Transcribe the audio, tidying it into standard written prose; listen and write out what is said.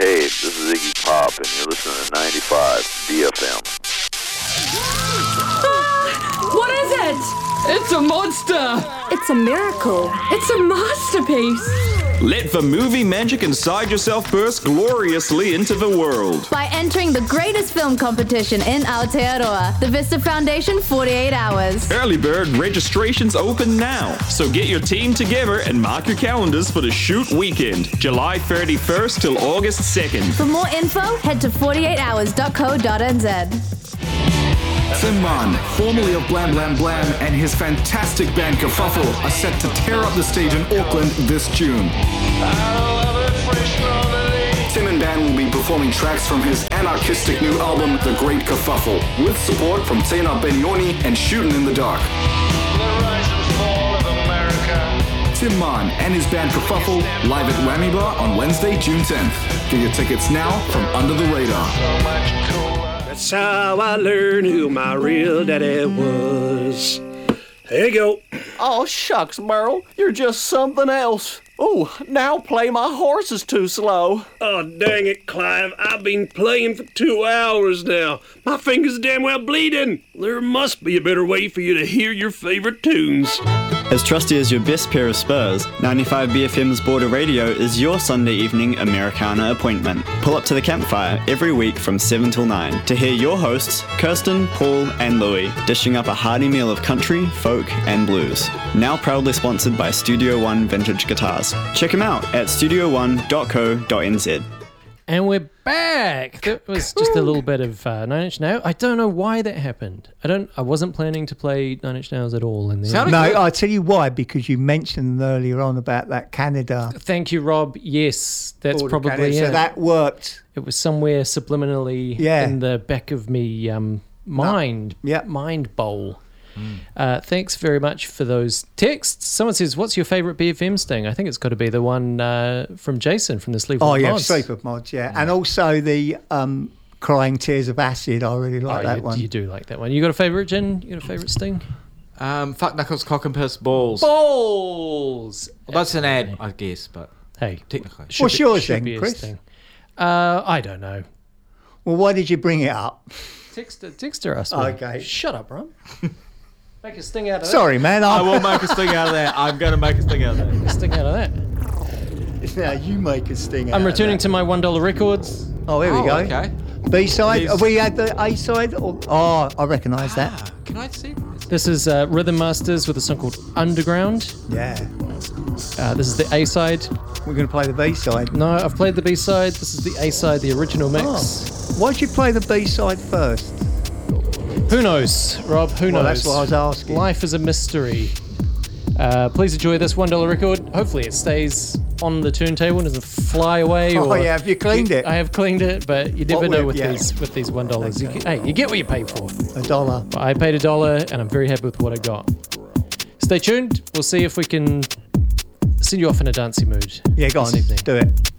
Hey, this is Iggy Pop, and you're listening to 95 DFM. What is it? It's a monster! It's a miracle. It's a masterpiece. Let the movie magic inside yourself burst gloriously into the world. By entering the greatest film competition in Aotearoa, the Vista Foundation 48 Hours. Early bird registration's open now, so get your team together and mark your calendars for the shoot weekend, July 31st till August 2nd. For more info, head to 48hours.co.nz. Tim Mann, formerly of Blam Blam Blam, and his fantastic band Kerfuffle are set to tear up the stage in Auckland this June. Tim and band will be performing tracks from his anarchistic new album, The Great Kerfuffle, with support from Tena Benioni and Shootin' in the Dark. Tim Mann and his band Kerfuffle live at Whammy Bar on Wednesday, June 10th. Get your tickets now from Under the Radar. That's how I learned who my real daddy was. Here you go. Oh, shucks, Merle. You're just something else. Oh, now play My Horse is Too Slow. Oh, dang it, Clive. I've been playing for 2 hours now. My fingers are damn well bleeding. There must be a better way for you to hear your favorite tunes. As trusty as your best pair of spurs, 95 BFM's Border Radio is your Sunday evening Americana appointment. Pull up to the campfire every week from 7 till 9 to hear your hosts, Kirsten, Paul and Louie, dishing up a hearty meal of country, folk and blues. Now proudly sponsored by Studio One Vintage Guitars. Check them out at studio1.co.nz. And we're back. That was just a little bit of Nine Inch Nails. I don't know why that happened. I wasn't planning to play Nine Inch Nails at all. No, I'll tell you why, because you mentioned earlier on about that Canada. Thank you, Rob. Yes, that's probably Canada. it. So that worked. It was somewhere subliminally in the back of me mind bowl. Thanks very much for those texts. Someone says, what's your favourite BFM sting? I think it's got to be the one from Jason from the Sleep of Mods. Oh, yeah, Sleep of Mods, yeah. And also the Crying Tears of Acid. I really like that one. You do like that one. You got a favourite, Jen? You got a favourite sting? Fuck Knuckles, Cock and Piss, Balls. Balls! Well, that's an ad, I guess, but hey, technically. What's yours then, Chris? I don't know. Well, why did you bring it up? Texter us. Okay. Shut up, Rob. Make a sting out of that. Sorry, man. I will make a sting out of that. I'm going to make a sting out of that. Make a sting out of that. Now you make a sting out I'm of returning that. to my $1 records. Oh, here we go. Okay. B-side? Have we had the A-side? Oh, I recognise that. Can I see? This is Rhythm Masters with a song called Underground. Yeah. This is the A-side. We're going to play the B-side. No, I've played the B-side. This is the A-side, the original mix. Oh. Why'd you play the B-side first? Who knows, Rob? Who knows? Well, that's what I was asking. Life is a mystery. Please enjoy this $1 record. Hopefully it stays on the turntable and doesn't fly away. Oh, yeah. Have you cleaned it? I have cleaned it, but you never know with these $1. Okay. You get what you pay for. $1. But I paid $1 and I'm very happy with what I got. Stay tuned. We'll see if we can send you off in a dancey mood. Yeah, go on. Do it.